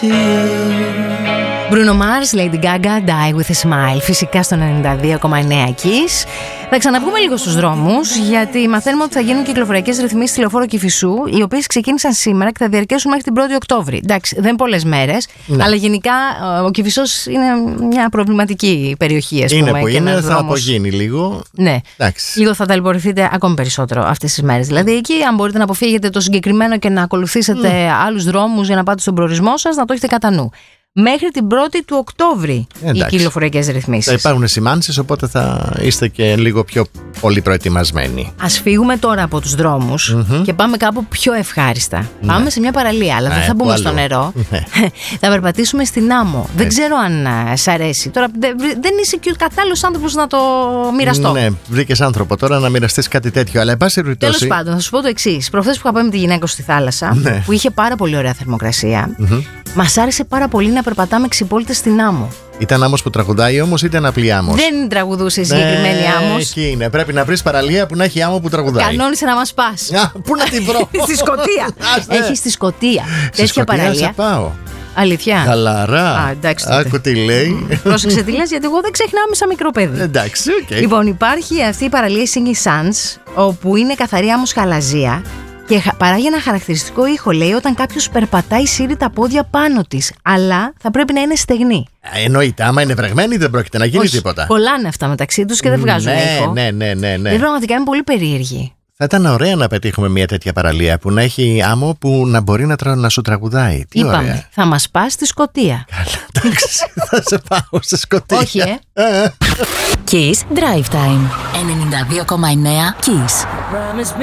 Bruno Mars, Lady Gaga, Die With A Smile. Φυσικά στο 92,9 Kiss. Θα ξαναβγούμε λίγο στους δρόμους, γιατί μαθαίνουμε ότι θα γίνουν κυκλοφοριακές ρυθμίσεις στη Λεωφόρο Κηφισού, οι οποίες ξεκίνησαν σήμερα και θα διαρκέσουν μέχρι την 1η Οκτώβρη. Εντάξει, δεν πολλές μέρες, αλλά γενικά ο Κηφισός είναι μια προβληματική περιοχή, ας πούμε. Είναι που είναι, θα απογίνει λίγο. Ναι, εντάξει. λίγο θα ταλαιπωρηθείτε ακόμη περισσότερο αυτές τις μέρες. Δηλαδή, εκεί, αν μπορείτε να αποφύγετε το συγκεκριμένο και να ακολουθήσετε άλλους δρόμους για να πάτε στον προορισμό σας, να το έχετε κατά νου. Μέχρι την 1η του Οκτώβρη οι κυκλοφοριακές ρυθμίσεις. Θα υπάρχουν σημάνσεις, οπότε θα είστε και λίγο πιο πολύ προετοιμασμένοι. Ας φύγουμε τώρα από τους δρόμους και πάμε κάπου πιο ευχάριστα. Πάμε σε μια παραλία, αλλά δεν θα μπούμε στο νερό. Θα περπατήσουμε στην άμμο. Δεν ξέρω αν σ' αρέσει. Τώρα δεν είσαι και ο κατάλληλος άνθρωπος να το μοιραστώ. Ναι, βρήκες άνθρωπο τώρα να μοιραστείς κάτι τέτοιο. Αλλά εν πάση περιπτώσει. Τέλος πάντων, θα σου πω το εξής. Προχθές που είχα πάει με τη γυναίκα στη θάλασσα, που είχε πάρα πολύ ωραία θερμοκρασία, μας άρεσε πάρα πολύ να περπατάμε ξυπόλυτες στην άμμο. Ήταν άμμος που τραγουδάει όμως ή ήταν απλή άμμος? Δεν τραγουδούσε η συγκεκριμένη άμμος. Εκεί είναι. Πρέπει να βρεις παραλία που να έχει άμμο που τραγουδάει. Κανόνισε να μας πας. Πού να τη βρω? Στη Σκωτία. Έχει στη Σκωτία τέτοια παραλία. Θα πάω. Αλήθεια? Χαλαρά. Εντάξει. Άκου τι λέει. Πρόσεξε τι λες, γιατί εγώ δεν ξεχνάμε σαν μικρό παιδί. Εντάξει, οκ. Λοιπόν, υπάρχει αυτή η παραλία Singing Sands, όπου είναι καθαρή άμμος χαλαζία. Και παράγει ένα χαρακτηριστικό ήχο, λέει, όταν κάποιος περπατάει, σύρει τα πόδια πάνω της. Αλλά θα πρέπει να είναι στεγνή. Εννοείται, άμα είναι βρεγμένη δεν πρόκειται να γίνει τίποτα. Κολλάνε αυτά μεταξύ τους και δεν βγάζουν ήχο. Ναι. Δεν πραγματικά είναι πολύ περίεργη. Θα ήταν ωραία να πετύχουμε μια τέτοια παραλία που να έχει άμμο που να μπορεί να σου τραγουδάει. Τι είπαμε, ωραία. θα μας πας στη Σκωτία. Καλά, εντάξει, θα σε πάω στη Σκωτία. Όχι, Kiss Drive Time 92,9 Kiss.